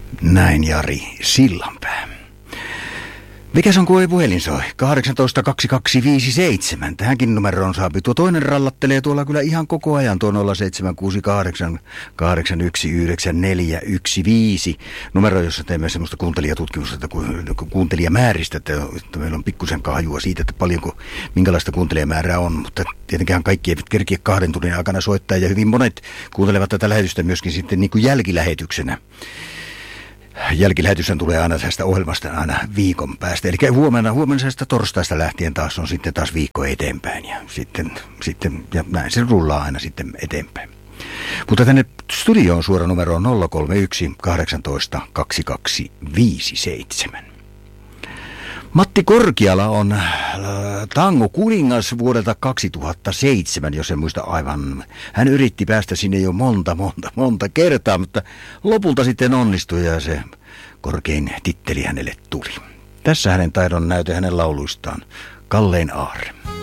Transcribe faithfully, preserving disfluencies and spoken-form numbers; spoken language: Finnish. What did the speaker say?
Näin Jari Sillanpää. Mikäs on, kun ei puhelin soi? kahdeksantoista kaksikymmentäkaksi viisikymmentäseitsemän. Tähänkin numeroon saapi. Tuo toinen rallattelee tuolla kyllä ihan koko ajan. Tuo nolla seitsemän kuusi kahdeksan kahdeksan yksi yhdeksän neljä yksi viisi. Numero, jossa teemme semmoista kuuntelijatutkimusta, että kuuntelijamääristä, että meillä on pikkusen hajua siitä, että paljonko, minkälaista kuuntelijamäärää on. Mutta tietenkin kaikki eivät kerkiä kahden tunnin aikana soittaa. Ja hyvin monet kuuntelevat tätä lähetystä myöskin sitten niin kuin jälkilähetyksenä. Jälkilähetyshän tulee aina tästä ohjelmasta aina viikon päästä. Eli huomenna, huomenna torstaista lähtien taas on sitten taas viikko eteenpäin. Ja, sitten, sitten, ja näin se rullaa aina sitten eteenpäin. Mutta tänne studioon suora numero on nolla kolme yksi kahdeksantoista kaksikymmentäkaksi viisikymmentäseitsemän. Matti Korkiala on äh, tango kuningas vuodelta kaksituhattaseitsemän, jos en muista aivan. Hän yritti päästä sinne jo monta, monta, monta kertaa, mutta lopulta sitten onnistui ja se korkein titteli hänelle tuli. Tässä hänen taidon näyte hänen lauluistaan. Kallein aarre.